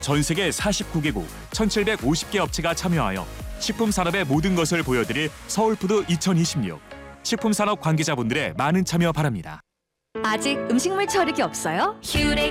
전 세계 49개국 1,750개 업체가 참여하여 식품 산업의 모든 것을 보여드릴 서울푸드 2026. 식품 산업 관계자분들의 많은 참여 바랍니다. 아직 음식물 처리기 없어요? 휴레